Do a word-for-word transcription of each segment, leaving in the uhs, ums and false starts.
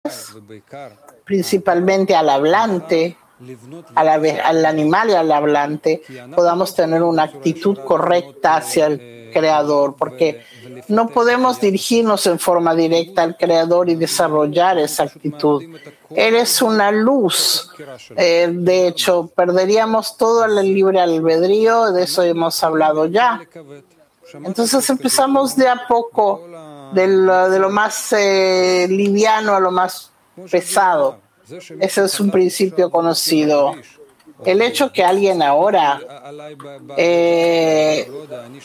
después, principalmente al hablante, a la vez, al animal y al hablante, podamos tener una actitud correcta hacia el Creador, porque no podemos dirigirnos en forma directa al Creador y desarrollar esa actitud. Él es una luz. Eh, de hecho, perderíamos todo el libre albedrío, de eso hemos hablado ya. Entonces empezamos de a poco, de lo, de lo más eh, liviano a lo más pesado. Ese es un principio conocido. El hecho que alguien ahora eh,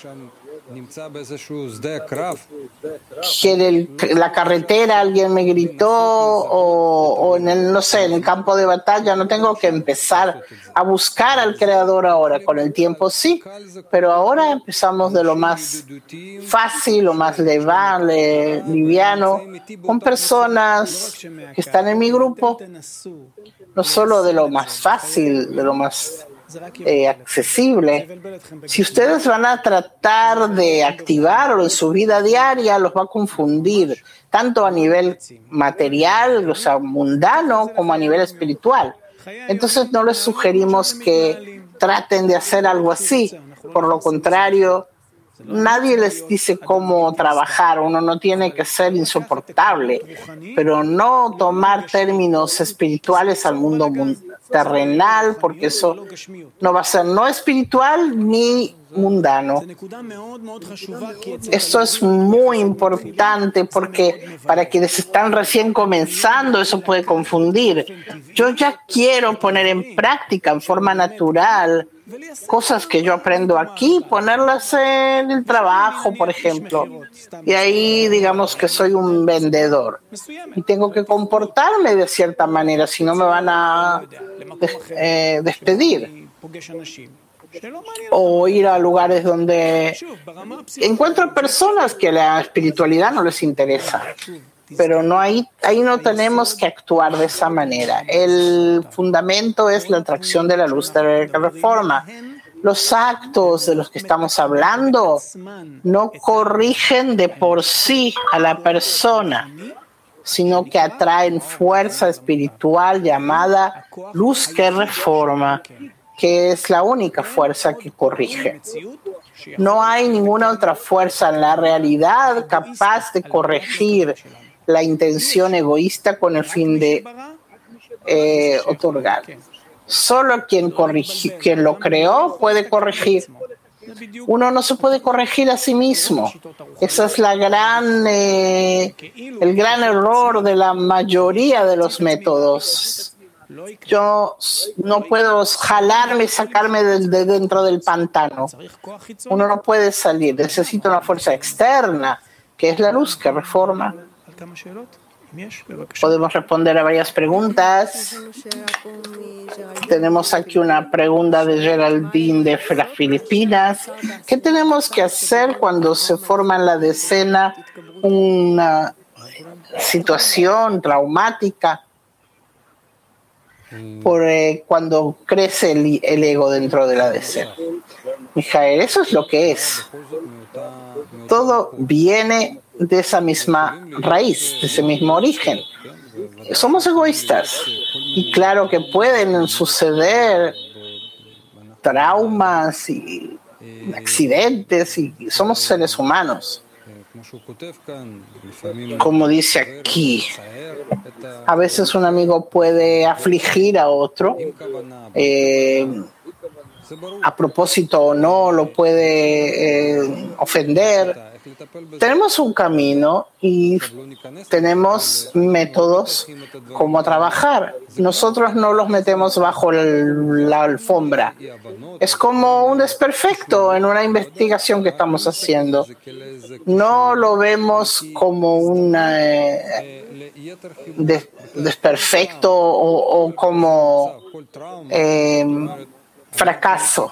que en el, la carretera alguien me gritó o, o en el, no sé, en el campo de batalla, no tengo que empezar a buscar al Creador ahora. Con el tiempo sí, pero ahora empezamos de lo más fácil, lo más levable, liviano, con personas que están en mi grupo, no solo de lo más fácil, de lo más Eh, accesible. Si ustedes van a tratar de activarlo en su vida diaria, los va a confundir, tanto a nivel material, o sea, mundano, como a nivel espiritual. Entonces no les sugerimos que traten de hacer algo así. Por lo contrario, nadie les dice cómo trabajar. Uno no tiene que ser insoportable, pero no tomar términos espirituales al mundo terrenal, porque eso no va a ser no espiritual ni mundano. Esto es muy importante porque para quienes están recién comenzando eso puede confundir. Yo ya quiero poner en práctica en forma natural cosas que yo aprendo aquí, ponerlas en el trabajo, por ejemplo. Y ahí digamos que soy un vendedor y tengo que comportarme de cierta manera, si no me van a des- eh, despedir. O ir a lugares donde encuentro personas que la espiritualidad no les interesa. Pero no hay, ahí no tenemos que actuar de esa manera. El fundamento es la atracción de la luz de la reforma. Los actos de los que estamos hablando no corrigen de por sí a la persona, sino que atraen fuerza espiritual llamada luz que reforma, que es la única fuerza que corrige. No hay ninguna otra fuerza en la realidad capaz de corregir la intención egoísta con el fin de eh, otorgar. Solo quien, corrigi, quien lo creó puede corregir. Uno no se puede corregir a sí mismo. Ese es la gran, eh, el gran error de la mayoría de los métodos. Yo no puedo jalarme, sacarme de, de dentro del pantano. Uno no puede salir. Necesita una fuerza externa, que es la luz que reforma. Podemos responder a varias preguntas. Tenemos aquí una pregunta de Geraldine de las Filipinas. ¿Qué tenemos que hacer cuando se forma en la decena una situación traumática por eh, cuando crece el, el ego dentro de la decena? Mijael, eso es lo que es. Todo viene de esa misma raíz, de ese mismo origen. Somos egoístas y claro que pueden suceder traumas y accidentes y somos seres humanos. Como dice aquí, a veces un amigo puede afligir a otro, eh, a propósito o no, lo puede eh, ofender. Tenemos un camino y tenemos métodos como trabajar. Nosotros no los metemos bajo el, la alfombra. Es como un desperfecto en una investigación que estamos haciendo. No lo vemos como un eh, des, desperfecto o, o como eh, fracaso.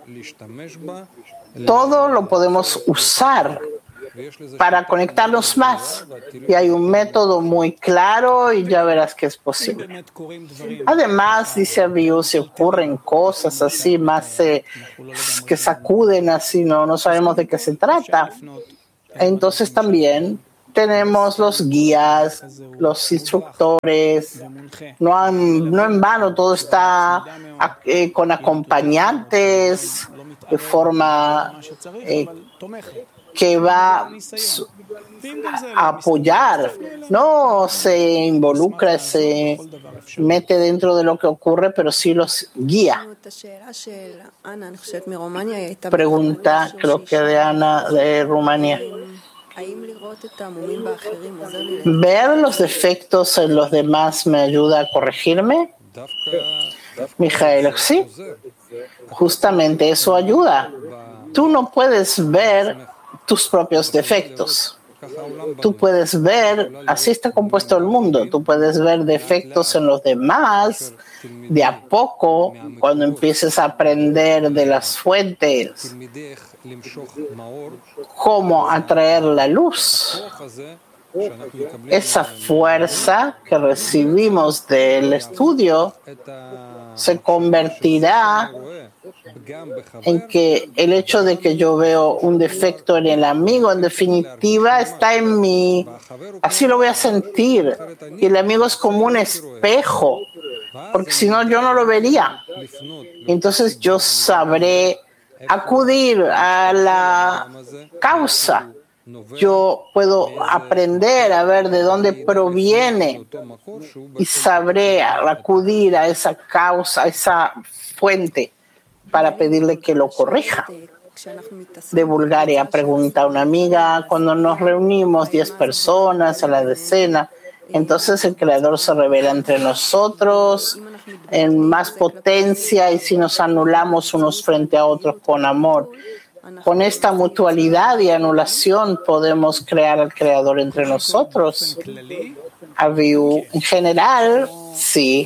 Todo lo podemos usar para conectarnos más. Y hay un método muy claro y ya verás que es posible. Además, dice Ryu, se ocurren cosas así más eh, que sacuden así, no, no sabemos de qué se trata. Entonces también tenemos los guías, los instructores. No, han, no en vano todo está eh, con acompañantes de forma eh, que va a apoyar, no se involucra, se mete dentro de lo que ocurre, pero sí los guía. Pregunta, creo que de Ana de Rumania. ¿Ver los defectos en los demás me ayuda a corregirme? Mijael, sí, justamente eso ayuda. Tú no puedes ver tus propios defectos. Tú puedes ver, así está compuesto el mundo, tú puedes ver defectos en los demás de a poco cuando empieces a aprender de las fuentes, cómo atraer la luz. Esa fuerza que recibimos del estudio se convertirá en que el hecho de que yo veo un defecto en el amigo, en definitiva, está en mí. Así lo voy a sentir. Y el amigo es como un espejo, porque si no, yo no lo vería. Entonces yo sabré acudir a la causa. Yo puedo aprender a ver de dónde proviene y sabré acudir a esa causa, a esa fuente, para pedirle que lo corrija. De Bulgaria pregunta una amiga, cuando nos reunimos diez personas a la decena, entonces el Creador se revela entre nosotros en más potencia, y si nos anulamos unos frente a otros con amor, con esta mutualidad y anulación podemos crear al Creador entre nosotros. Aviu, en general, sí.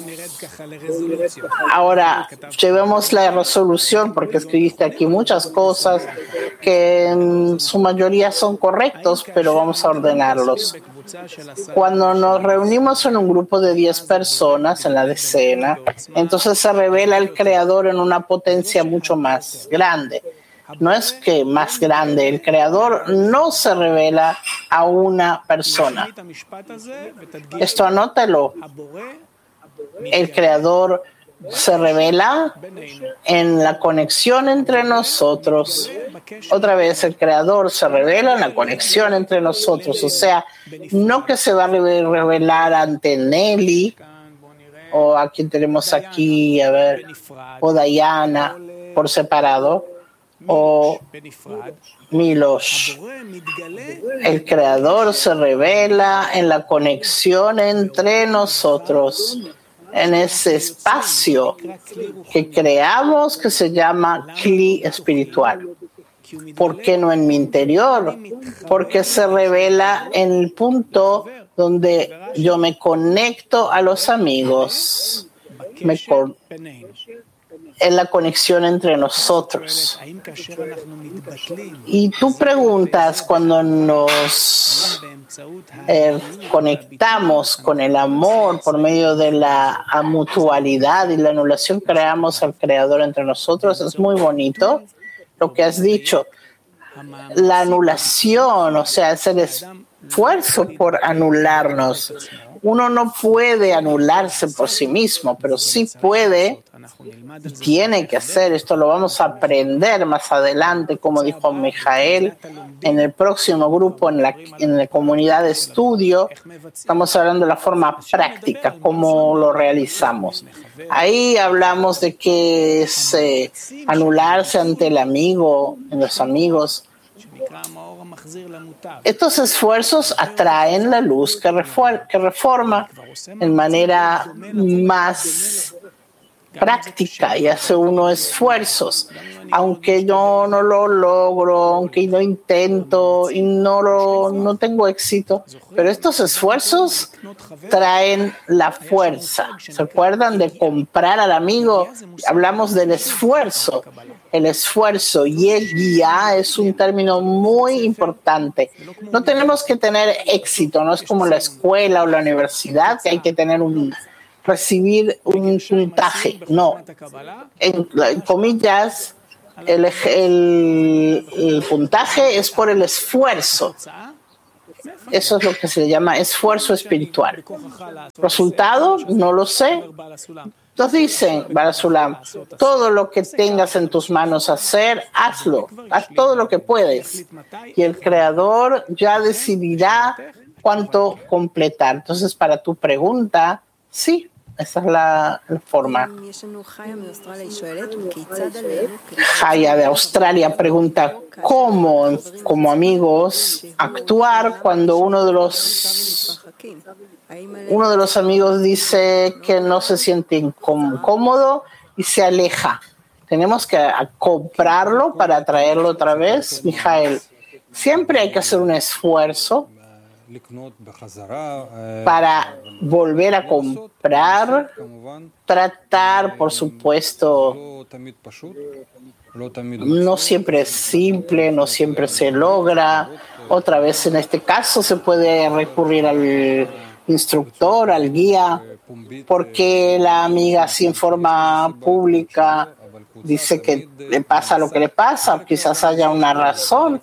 Ahora, llevemos la resolución, porque escribiste aquí muchas cosas que en su mayoría son correctos, pero vamos a ordenarlos. Cuando nos reunimos en un grupo de diez personas en la decena, entonces se revela el Creador en una potencia mucho más grande. No es que más grande, el Creador no se revela a una persona. Esto anótalo. El Creador se revela en la conexión entre nosotros. Otra vez, el Creador se revela en la conexión entre nosotros. O sea, no que se va a revelar ante Nelly, o a quien tenemos aquí, a ver, o Diana por separado, o Milosh. El Creador se revela en la conexión entre nosotros, en ese espacio que creamos que se llama Kli espiritual. ¿Por qué no en mi interior? Porque se revela en el punto donde yo me conecto a los amigos, me con en la conexión entre nosotros. Y tú preguntas, cuando nos eh, conectamos con el amor por medio de la mutualidad y la anulación, creamos al Creador entre nosotros. Es muy bonito lo que has dicho. La anulación, o sea, es el esfuerzo por anularnos. Uno no puede anularse por sí mismo, pero sí puede, tiene que hacer. Esto lo vamos a aprender más adelante, como dijo Mijael, en el próximo grupo, en la, en la comunidad de estudio. Estamos hablando de la forma práctica, cómo lo realizamos. Ahí hablamos de que es eh, anularse ante el amigo, en los amigos. Estos esfuerzos atraen la luz que, refuer- que reforma en manera más práctica y hace uno esfuerzos. Aunque yo no lo logro, aunque no intento y no, lo, no tengo éxito, pero estos esfuerzos traen la fuerza. ¿Se acuerdan de comprar al amigo? Hablamos del esfuerzo. El esfuerzo y el guía es un término muy importante. No tenemos que tener éxito, no es como la escuela o la universidad, que hay que tener un recibir un puntaje. No, en, en comillas, el, el, el puntaje es por el esfuerzo. Eso es lo que se llama esfuerzo espiritual. ¿Resultado? No lo sé. Entonces dicen, Barasulam, todo lo que tengas en tus manos hacer, hazlo. Haz todo lo que puedes. Y el Creador ya decidirá cuánto completar. Entonces, para tu pregunta, sí, esa es la, la forma. Jaya de Australia pregunta, ¿cómo, como amigos, actuar cuando uno de los uno de los amigos dice que no se siente incómodo y se aleja? ¿Tenemos que comprarlo para traerlo otra vez? Mijael, siempre hay que hacer un esfuerzo para volver a comprar, tratar, por supuesto, no siempre es simple, no siempre se logra. Otra vez, en este caso, se puede recurrir al instructor, al guía, porque la amiga, así en forma pública, dice que le pasa lo que le pasa, quizás haya una razón.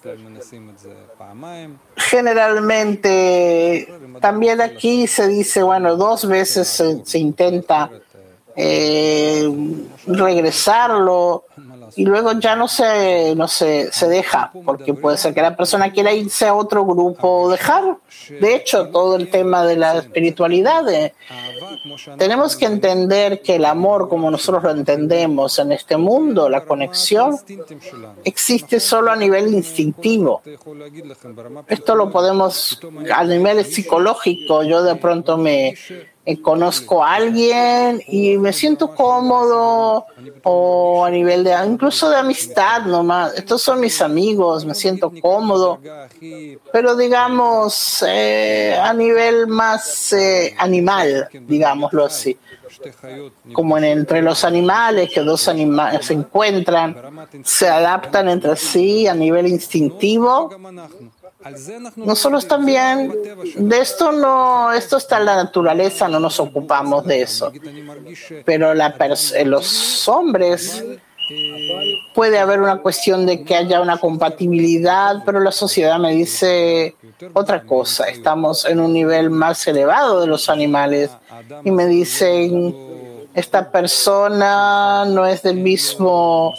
Generalmente, también aquí se dice, bueno, dos veces se, se intenta eh, regresarlo y luego ya no se, no se, se deja, porque puede ser que la persona quiera irse a otro grupo o dejar. De hecho, todo el tema de la espiritualidad, eh, tenemos que entender que el amor, como nosotros lo entendemos en este mundo, la conexión, existe solo a nivel instintivo. Esto lo podemos, a nivel psicológico, yo de pronto me eh, conozco a alguien y me siento cómodo, o a nivel de, incluso de amistad nomás, estos son mis amigos, me siento cómodo, pero digamos, eh, a nivel más eh, animal, digámoslo así, como en, entre los animales, que dos animales se encuentran, se adaptan entre sí a nivel instintivo. Nosotros también, de esto no, esto está en la naturaleza, no nos ocupamos de eso. Pero la pers- los hombres, puede haber una cuestión de que haya una compatibilidad, pero la sociedad me dice otra cosa. Estamos en un nivel más elevado de los animales y me dicen, esta persona no es del mismo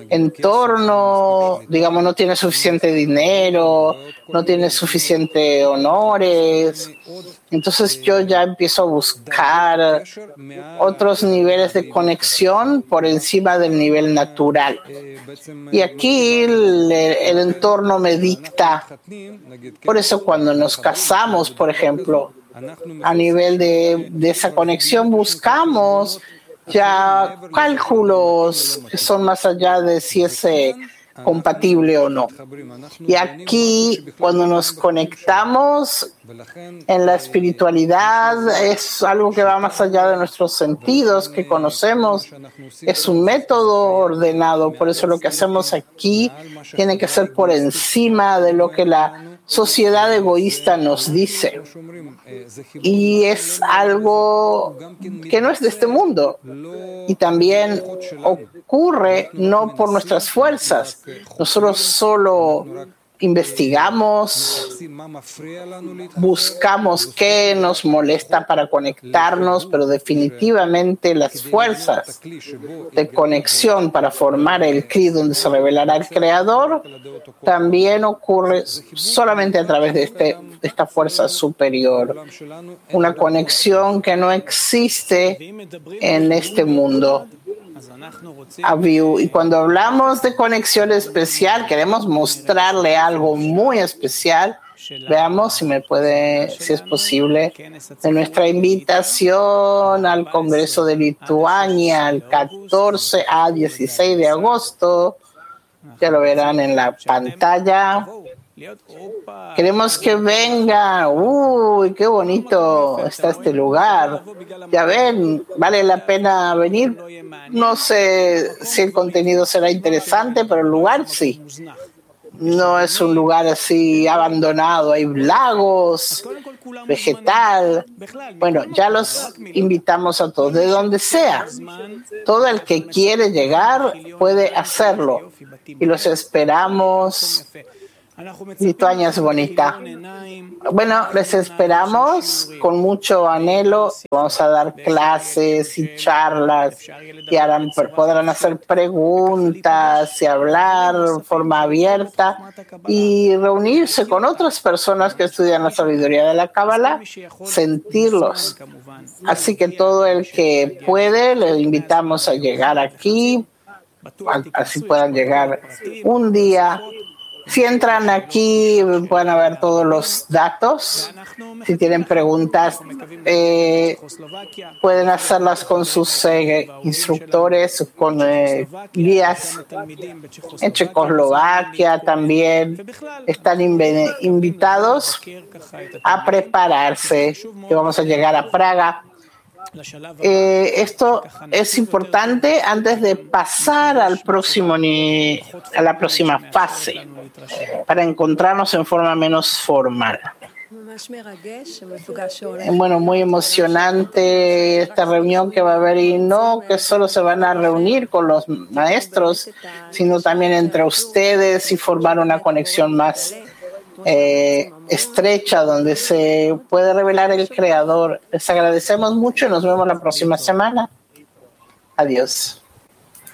entorno, digamos, no tiene suficiente dinero, no tiene suficiente honores. Entonces yo ya empiezo a buscar otros niveles de conexión por encima del nivel natural. Y aquí el, el entorno me dicta. Por eso cuando nos casamos, por ejemplo, a nivel de, de esa conexión buscamos ya cálculos que son más allá de si es eh, compatible o no. Y aquí, cuando nos conectamos en la espiritualidad, es algo que va más allá de nuestros sentidos, que conocemos. Es un método ordenado. Por eso lo que hacemos aquí tiene que ser por encima de lo que la sociedad egoísta nos dice. Y es algo que no es de este mundo. Y también ocurre no por nuestras fuerzas. Nosotros solo investigamos, buscamos qué nos molesta para conectarnos, pero definitivamente las fuerzas de conexión para formar el Kli donde se revelará el Creador también ocurre solamente a través de, este, de esta fuerza superior, una conexión que no existe en este mundo. Y cuando hablamos de conexión especial, queremos mostrarle algo muy especial. Veamos si me puede, si es posible, de nuestra invitación al Congreso de Lituania el catorce a dieciséis de agosto. Ya lo verán en la pantalla. Queremos que venga. Uy, qué bonito está este lugar. Ya ven, vale la pena venir. No sé si el contenido será interesante, pero el lugar sí. No es un lugar así abandonado. Hay lagos, vegetal. Bueno, ya los invitamos a todos, de donde sea. Todo el que quiere llegar puede hacerlo. Y los esperamos Lituania es bonita. Bueno, les esperamos con mucho anhelo. Vamos a dar clases y charlas y harán, podrán hacer preguntas y hablar de forma abierta y reunirse con otras personas que estudian la sabiduría de la Cábala, sentirlos. Así que todo el que puede, le invitamos a llegar aquí, así puedan llegar un día. Si entran aquí, pueden ver todos los datos. Si tienen preguntas, eh, pueden hacerlas con sus eh, instructores, con eh, guías. En Checoslovaquia también están inv- invitados a prepararse. Que vamos a llegar a Praga. Eh, esto es importante antes de pasar al próximo ni a la próxima fase, para encontrarnos en forma menos formal. Bueno, muy emocionante esta reunión que va a haber, y no que solo se van a reunir con los maestros, sino también entre ustedes y formar una conexión más Eh, estrecha donde se puede revelar el Creador. Les agradecemos mucho y nos vemos la próxima semana. Adiós.